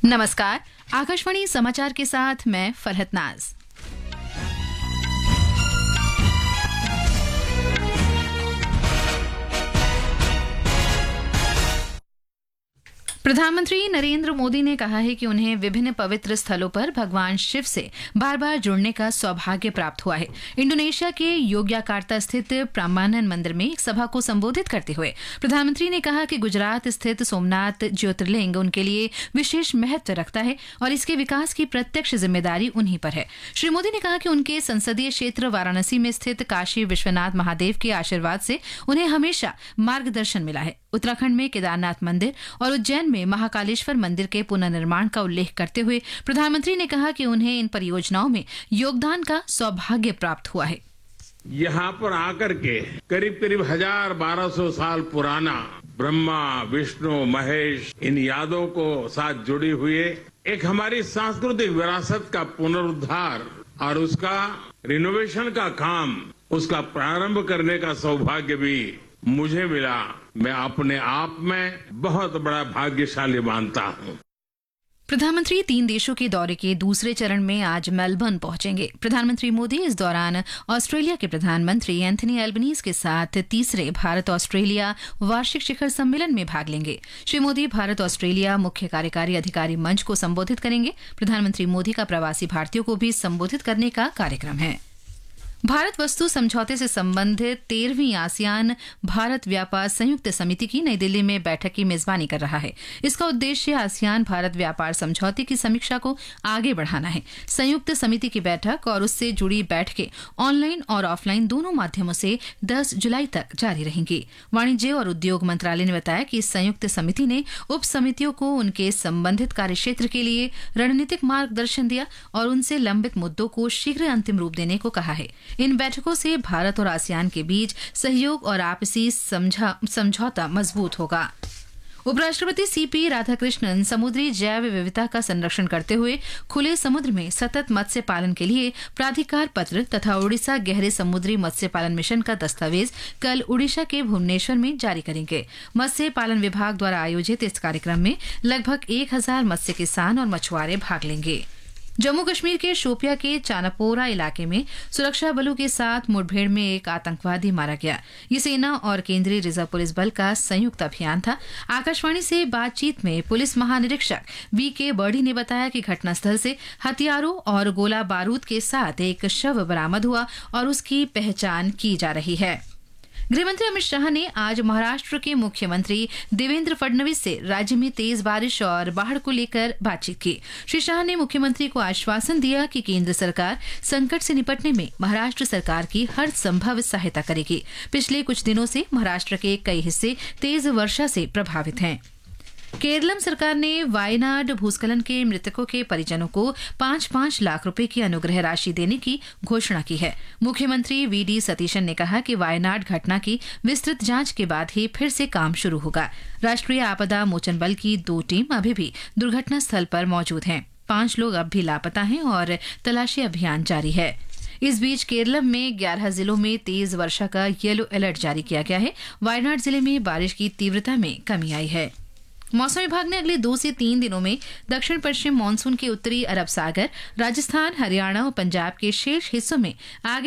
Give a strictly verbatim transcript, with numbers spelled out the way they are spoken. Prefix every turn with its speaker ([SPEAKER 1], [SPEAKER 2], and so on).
[SPEAKER 1] नमस्कार, आकाशवाणी समाचार के साथ मैं फरहत नाज। प्रधानमंत्री नरेंद्र मोदी ने कहा है कि उन्हें विभिन्न पवित्र स्थलों पर भगवान शिव से बार बार जुड़ने का सौभाग्य प्राप्त हुआ है। इंडोनेशिया के योग्याकार्ता स्थित प्रामानन मंदिर में एक सभा को संबोधित करते हुए प्रधानमंत्री ने कहा कि गुजरात स्थित सोमनाथ ज्योतिर्लिंग उनके लिए विशेष महत्व रखता है और इसके विकास की प्रत्यक्ष जिम्मेदारी उन्हीं पर है। श्री मोदी ने कहा कि उनके संसदीय क्षेत्र वाराणसी में स्थित काशी विश्वनाथ महादेव के आशीर्वाद से उन्हें हमेशा मार्गदर्शन मिला है। उत्तराखंड में केदारनाथ मंदिर और उज्जैन में महाकालेश्वर मंदिर के पुनर्निर्माण का उल्लेख करते हुए प्रधानमंत्री ने कहा कि उन्हें इन परियोजनाओं में योगदान का सौभाग्य प्राप्त हुआ है।
[SPEAKER 2] यहाँ पर आकर के करीब करीब हजार बारह सौ साल पुराना ब्रह्मा विष्णु महेश इन यादों को साथ जुड़ी हुई एक हमारी सांस्कृतिक विरासत का पुनरुद्धार और उसका रिनोवेशन का काम, उसका प्रारंभ करने का सौभाग्य भी मुझे मिला। मैं अपने आप में बहुत बड़ा भाग्यशाली मानता हूँ।
[SPEAKER 1] प्रधानमंत्री तीन देशों के दौरे के दूसरे चरण में आज मेलबर्न पहुंचेंगे। प्रधानमंत्री मोदी इस दौरान ऑस्ट्रेलिया के प्रधानमंत्री एंथनी एल्बनीज के साथ तीसरे भारत ऑस्ट्रेलिया वार्षिक शिखर सम्मेलन में भाग लेंगे। श्री मोदी भारत ऑस्ट्रेलिया मुख्य कार्यकारी अधिकारी मंच को संबोधित करेंगे। प्रधानमंत्री मोदी का प्रवासी भारतीयों को भी संबोधित करने का कार्यक्रम है। भारत वस्तु समझौते से संबंधित तेरहवीं आसियान भारत व्यापार संयुक्त समिति की नई दिल्ली में बैठक की मेजबानी कर रहा है। इसका उद्देश्य आसियान भारत व्यापार समझौते की समीक्षा को आगे बढ़ाना है। संयुक्त समिति की बैठक और उससे जुड़ी बैठकें ऑनलाइन और ऑफलाइन दोनों माध्यमों से दस जुलाई तक जारी रहेंगी। वाणिज्य और उद्योग मंत्रालय ने बताया कि इस संयुक्त समिति ने उप समितियों को उनके संबंधित कार्यक्षेत्र के लिए रणनीतिक मार्गदर्शन दिया और उनसे लंबित मुद्दों को शीघ्र अंतिम रूप देने को कहा है। इन बैठकों से भारत और आसियान के बीच सहयोग और आपसी समझौता मजबूत होगा। उपराष्ट्रपति सीपी राधाकृष्णन समुद्री जैव विविधता का संरक्षण करते हुए खुले समुद्र में सतत मत्स्य पालन के लिए प्राधिकार पत्र तथा ओडिशा गहरे समुद्री मत्स्य पालन मिशन का दस्तावेज कल ओडिशा के भुवनेश्वर में जारी करेंगे। मत्स्य पालन विभाग द्वारा आयोजित इस कार्यक्रम में लगभग एक हजार मत्स्य किसान और मछुआरे भाग लेंगे। जम्मू कश्मीर के शोपिया के चानापोरा इलाके में सुरक्षा बलों के साथ मुठभेड़ में एक आतंकवादी मारा गया। ये सेना और केंद्रीय रिजर्व पुलिस बल का संयुक्त अभियान था। आकाशवाणी से बातचीत में पुलिस महानिरीक्षक वी के बर्डी ने बताया कि घटनास्थल से हथियारों और गोला बारूद के साथ एक शव बरामद हुआ और उसकी पहचान की जा रही है। गृहमंत्री अमित शाह ने आज महाराष्ट्र के मुख्यमंत्री देवेंद्र फडणवीस से राज्य में तेज बारिश और बाढ़ को लेकर बातचीत की। श्री शाह ने मुख्यमंत्री को आश्वासन दिया कि केंद्र सरकार संकट से निपटने में महाराष्ट्र सरकार की हर संभव सहायता करेगी। पिछले कुछ दिनों से महाराष्ट्र के कई हिस्से तेज वर्षा से प्रभावित हैं। केरलम सरकार ने वायनाड भूस्खलन के मृतकों के परिजनों को पांच पांच लाख रुपए की अनुग्रह राशि देने की घोषणा की है। मुख्यमंत्री वी डी सतीशन ने कहा कि वायनाड घटना की विस्तृत जांच के बाद ही फिर से काम शुरू होगा। राष्ट्रीय आपदा मोचन बल की दो टीम अभी भी दुर्घटना स्थल पर मौजूद हैं। पांच लोग अब भी लापता हैं और तलाशी अभियान जारी है। इस बीच केरलम में ग्यारह जिलों में तेज वर्षा का येलो अलर्ट जारी किया गया है। वायनाड जिले में बारिश की तीव्रता में कमी आई है। मौसम विभाग ने अगले दो से तीन दिनों में दक्षिण पश्चिम मानसून के उत्तरी अरब सागर, राजस्थान, हरियाणा और पंजाब के शेष हिस्सों में आगे